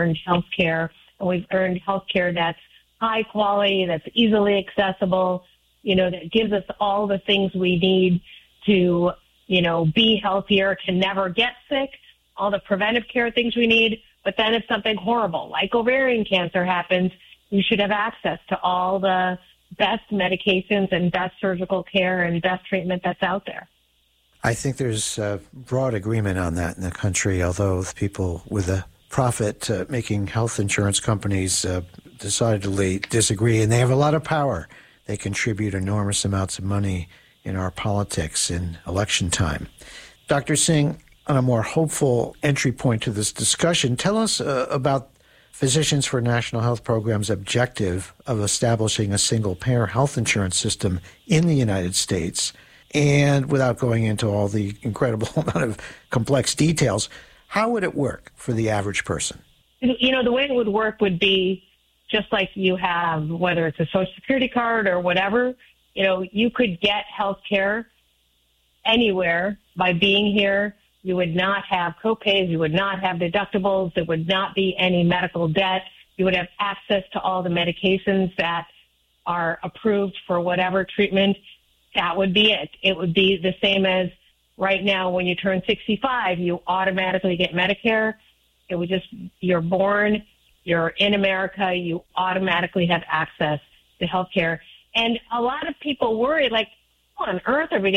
earned health care, and we've earned health care that's high quality, that's easily accessible, that gives us all the things we need to, be healthier, to never get sick, all the preventive care things we need. But then if something horrible like ovarian cancer happens, you should have access to all the best medications and best surgical care and best treatment that's out there. I think there's broad agreement on that in the country, although the people with a profit-making health insurance companies decidedly disagree, and they have a lot of power. They contribute enormous amounts of money in our politics in election time. Dr. Singh, on a more hopeful entry point to this discussion, tell us about Physicians for National Health Program's objective of establishing a single-payer health insurance system in the United States. And without going into all the incredible amount of complex details, how would it work for the average person? The way it would work would be just like you have, whether it's a Social Security card or whatever, you could get health care anywhere by being here. You would not have copays. You would not have deductibles. There would not be any medical debt. You would have access to all the medications that are approved for whatever treatment. That would be it. It would be the same as right now when you turn 65, you automatically get Medicare. It would just, you're born, you're in America, you automatically have access to health care. And a lot of people worry, like, what on earth are we going